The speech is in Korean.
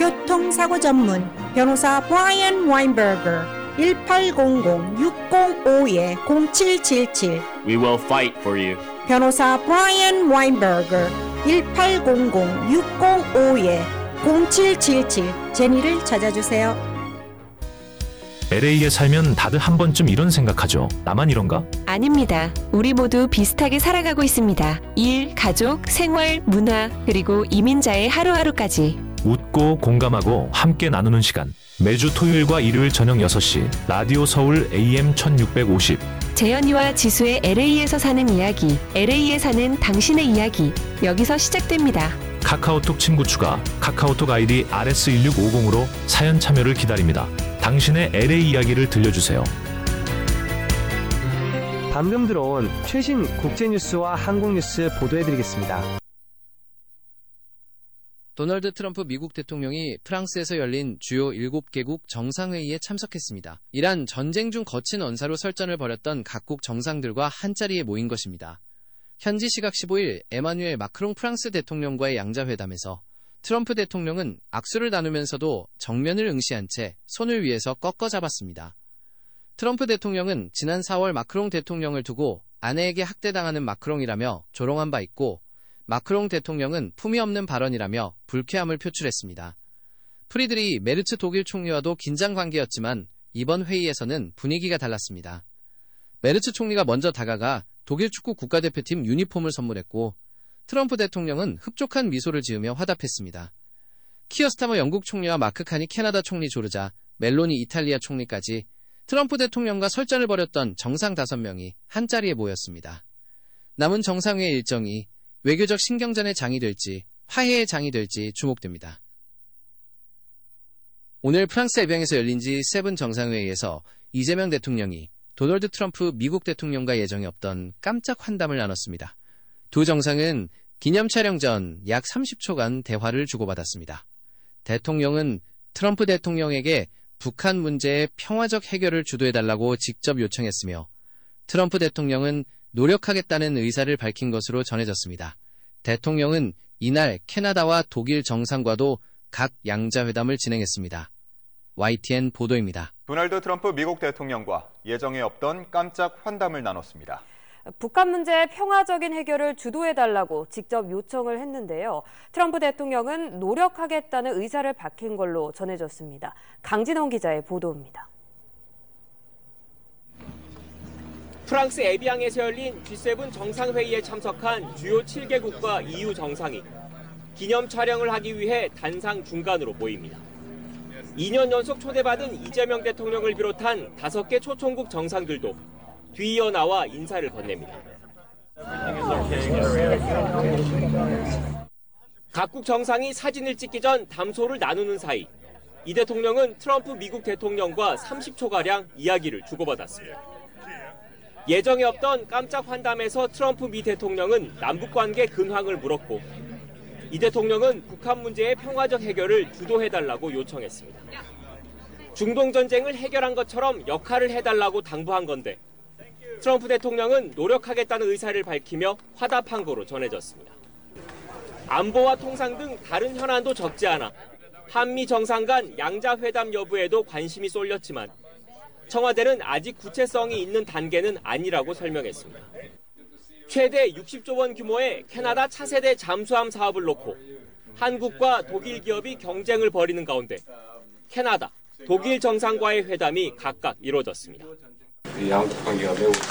교통사고 전문 변호사 브라이언 와인버거 1800-605-0777 We will fight for you. 변호사 브라이언 와인버거 1800-605-0777 제니를 찾아주세요. LA에 살면 다들 한 번쯤 이런 생각하죠. 나만 이런가? 아닙니다. 우리 모두 비슷하게 살아가고 있습니다. 일, 가족, 생활, 문화, 그리고 이민자의 하루하루까지. 웃고 공감하고 함께 나누는 시간. 매주 토요일과 일요일 저녁 6시 라디오 서울 AM 1650. 재현이와 지수의 LA에서 사는 이야기, LA에 사는 당신의 이야기, 여기서 시작됩니다. 카카오톡 친구 추가, 카카오톡 아이디 RS1650으로 사연 참여를 기다립니다. 당신의 LA 이야기를 들려주세요. 방금 들어온 최신 국제뉴스와 한국뉴스 보도해드리겠습니다. 도널드 트럼프 미국 대통령이 프랑스에서 열린 주요 7개국 정상회의에 참석했습니다. 이란 전쟁 중 거친 언사로 설전을 벌였던 각국 정상들과 한자리에 모인 것입니다. 현지 시각 15일 에마뉴엘 마크롱 프랑스 대통령과의 양자회담에서 트럼프 대통령은 악수를 나누면서도 정면을 응시한 채 손을 위에서 꺾어 잡았습니다. 트럼프 대통령은 지난 4월 마크롱 대통령을 두고 아내에게 학대당하는 마크롱이라며 조롱한 바 있고, 마크롱 대통령은 품위 없는 발언이라며 불쾌함을 표출했습니다. 프리드리 메르츠 독일 총리와도 긴장 관계였지만 이번 회의에서는 분위기가 달랐습니다. 메르츠 총리가 먼저 다가가 독일 축구 국가대표팀 유니폼을 선물했고, 트럼프 대통령은 흡족한 미소를 지으며 화답했습니다. 키어스타머 영국 총리와 마크 칸이 캐나다 총리 조르자 멜로니 이탈리아 총리까지 트럼프 대통령과 설전을 벌였던 정상 5명이 한자리에 모였습니다. 남은 정상회의 일정이 외교적 신경전의 장이 될지 화해의 장이 될지 주목됩니다. 오늘 프랑스 에비앙에서 열린 G7 정상회의에서 이재명 대통령이 도널드 트럼프 미국 대통령과 예정이 없던 깜짝 환담을 나눴습니다. 두 정상은 기념 촬영 전 약 30초간 대화를 주고받았습니다. 대통령은 트럼프 대통령에게 북한 문제의 평화적 해결을 주도해달라고 직접 요청했으며, 트럼프 대통령은 노력하겠다는 의사를 밝힌 것으로 전해졌습니다. 대통령은 이날 캐나다와 독일 정상과도 각 양자회담을 진행했습니다. YTN 보도입니다. 도널드 트럼프 미국 대통령과 예정에 없던 깜짝 환담을 나눴습니다. 북한 문제의 평화적인 해결을 주도해달라고 직접 요청을 했는데요. 트럼프 대통령은 노력하겠다는 의사를 밝힌 걸로 전해졌습니다. 강진원 기자의 보도입니다. 프랑스 에비앙에서 열린 G7 정상회의에 참석한 주요 7개국과 EU 정상이 기념 촬영을 하기 위해 단상 중간으로 모입니다. 2년 연속 초대받은 이재명 대통령을 비롯한 5개 초청국 정상들도 뒤이어 나와 인사를 건넵니다. 각국 정상이 사진을 찍기 전 담소를 나누는 사이 이 대통령은 트럼프 미국 대통령과 30초가량 이야기를 주고받았습니다. 예정에 없던 깜짝 환담에서 트럼프 미 대통령은 남북관계 근황을 물었고, 이 대통령은 북한 문제의 평화적 해결을 주도해달라고 요청했습니다. 중동 전쟁을 해결한 것처럼 역할을 해달라고 당부한 건데, 트럼프 대통령은 노력하겠다는 의사를 밝히며 화답한 거로 전해졌습니다. 안보와 통상 등 다른 현안도 적지 않아 한미 정상 간 양자회담 여부에도 관심이 쏠렸지만 청와대는 아직 구체성이 있는 단계는 아니라고 설명했습니다. 최대 60조 원 규모의 캐나다 차세대 잠수함 사업을 놓고 한국과 독일 기업이 경쟁을 벌이는 가운데 캐나다, 독일 정상과의 회담이 각각 이루어졌습니다. 양국 관계가 매우